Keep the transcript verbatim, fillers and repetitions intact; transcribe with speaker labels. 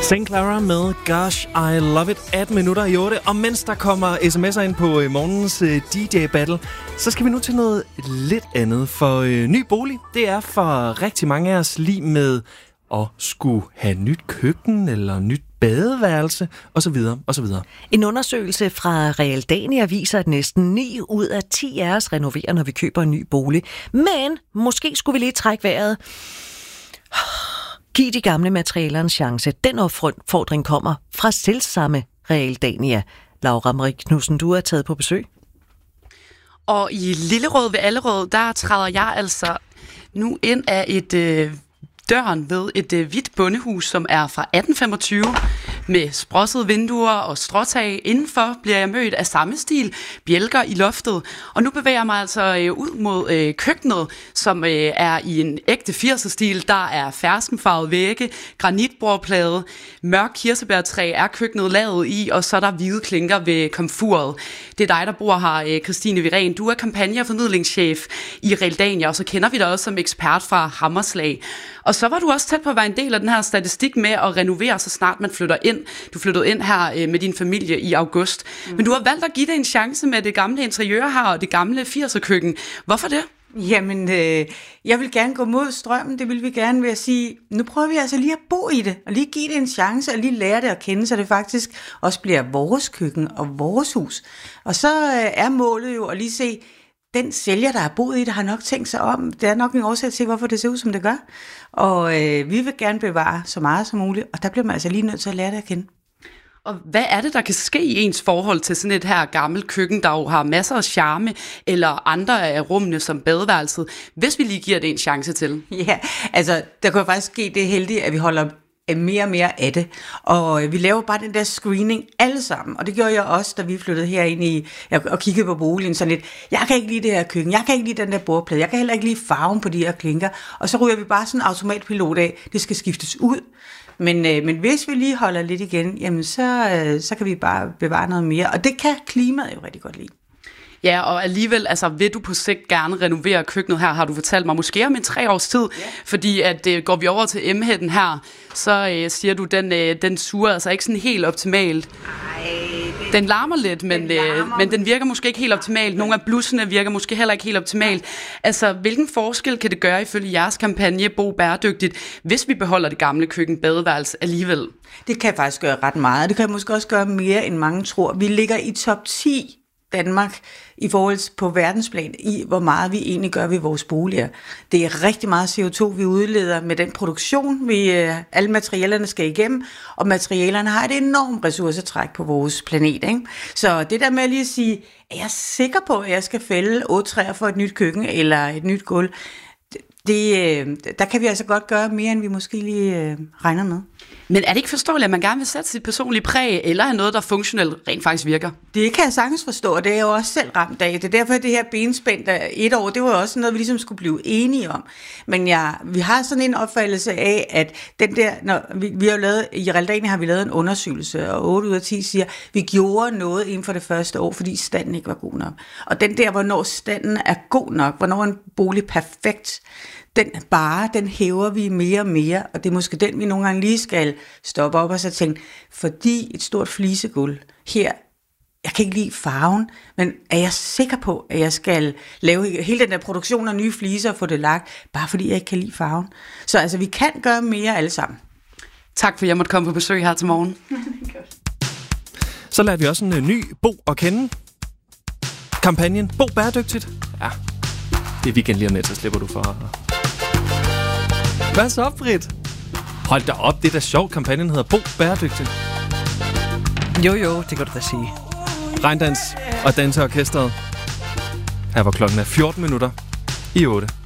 Speaker 1: Saint Clara med Gosh, I Love It, atten minutter i otte. Og mens der kommer sms'er ind på øh, morgens øh, D J-battle, så skal vi nu til noget lidt andet. For øh, ny bolig, det er for rigtig mange af os lige med at skulle have nyt køkken eller nyt badeværelse osv. osv.
Speaker 2: En undersøgelse fra Realdania viser, at næsten ni ud af ti af os renoverer, når vi køber en ny bolig. Men måske skulle vi lige trække vejret. Giv de gamle materialer en chance. Den opfordring kommer fra selvsamme Realdania. Laura Marie Knudsen, du er taget på besøg.
Speaker 3: Og i Lillerød ved Allerød, der træder jeg altså nu ind af et øh, døren ved et øh, hvidt bondehus, som er fra atten femogtyve, med sprossede vinduer og stråtag. Indenfor bliver jeg mødt af samme stil, bjælker i loftet. Og nu bevæger jeg mig altså øh, ud mod øh, køkkenet, som øh, er i en ægte firser-stil. Der er ferskenfarvede vægge, granitbordplade, mørk kirsebærtræ er køkkenet lavet i, og så er der hvide klinker ved komfuret. Det er dig, der bor her, øh, Christine Viren. Du er kampagne- og formidlingschef i Realdania, og så kender vi dig også som ekspert fra Hammerslag. Og så var du også tæt på at være en del af den her statistik med at renovere, så snart man flytter ind. Du flyttede ind her øh, med din familie i august. Mm. Men du har valgt at give det en chance med det gamle interiør her og det gamle firser-køkken. Hvorfor det?
Speaker 4: Jamen, øh, jeg vil gerne gå mod strømmen. Det vil vi gerne ved at sige, nu prøver vi altså lige at bo i det, og lige give det en chance, og lige lære det at kende, så det faktisk også bliver vores køkken og vores hus. Og så øh, er målet jo at lige se, den sælger, der har boet i det, har nok tænkt sig om. Det er nok en årsag til, hvorfor det ser ud, som det gør. Og øh, vi vil gerne bevare så meget som muligt, og der bliver man altså lige nødt til at lære det at kende.
Speaker 3: Og hvad er det, der kan ske i ens forhold til sådan et her gammelt køkken, der jo har masser af charme, eller andre af rummene som badeværelset, hvis vi lige giver det en chance til?
Speaker 4: Ja, altså der kan jo faktisk ske det heldige, at vi holder mere og mere af det. Og vi laver bare den der screening alle sammen. Og det gjorde jeg også, da vi flyttede herind i, og kiggede på boligen sådan lidt, jeg kan ikke lide det her køkken, jeg kan ikke lide den der bordplade, jeg kan heller ikke lide farven på de her klinker. Og så ryger vi bare sådan en automatpilot af, det skal skiftes ud. Men, øh, men hvis vi lige holder lidt igen, jamen så, øh, så kan vi bare bevare noget mere. Og det kan klimaet jo rigtig godt lide.
Speaker 3: Ja, og alligevel, altså, vil du på sigt gerne renovere køkkenet her, har du fortalt mig, måske om en tre års tid, yeah. Fordi at øh, går vi over til M-hætten her, så øh, siger du, den, øh, den suger altså ikke sådan helt optimalt. Ej, det... Den larmer lidt, men den, larmer, øh, men den virker måske ikke helt optimalt. Nogle af blussene virker måske heller ikke helt optimalt. Altså, hvilken forskel kan det gøre ifølge jeres kampagne Bo Bæredygtigt, hvis vi beholder det gamle køkken badeværelse alligevel?
Speaker 4: Det kan faktisk gøre ret meget. Det kan måske også gøre mere, end mange tror. Vi ligger i top ti Danmark i forhold på verdensplan i, hvor meget vi egentlig gør ved vores boliger. Det er rigtig meget C O to, vi udleder med den produktion, vi alle materialerne skal igennem, og materialerne har et enormt ressourcetræk på vores planet. Ikke? Så det der med at lige sige, er jeg sikker på, at jeg skal fælde otte træer for et nyt køkken eller et nyt gulv, det, der kan vi altså godt gøre mere, end vi måske lige øh, regner med.
Speaker 3: Men er det ikke forståeligt, at man gerne vil sætte sit personlige præg, eller er noget, der funktionelt rent faktisk virker?
Speaker 4: Det kan jeg sagtens forstå, og det er jeg jo også selv ramt af. Det er derfor, at det her benspænd af et år, det var også noget, vi ligesom skulle blive enige om. Men ja, vi har sådan en opfattelse af, at den der, når vi, vi har lavet, i Realdania har vi lavet en undersøgelse, og otte ud af ti siger, at vi gjorde noget inden for det første år, fordi standen ikke var god nok. Og den der, hvornår standen er god nok, hvornår en bolig perfekt, den bare, den hæver vi mere og mere, og det er måske den, vi nogle gange lige skal stoppe op og så tænke, fordi et stort flisegulv her, jeg kan ikke lide farven, men er jeg sikker på, at jeg skal lave hele den der produktion af nye fliser og få det lagt, bare fordi jeg ikke kan lide farven. Så altså, vi kan gøre mere alle sammen.
Speaker 3: Tak for, at jeg måtte komme på besøg her til morgen.
Speaker 1: Så lader vi også en uh, ny Bo at kende. Kampagnen Bo Bæredygtigt. Ja, det er weekend lige om lidt, så slipper du for. Hvad så, Britt? Hold da op, det er da sjovt. Kampagnen hedder Bo Bæredygtigt.
Speaker 2: Jo, jo, det kan du da sige.
Speaker 1: Regndans og danseorkestret. Her var klokken er fjorten minutter i otte.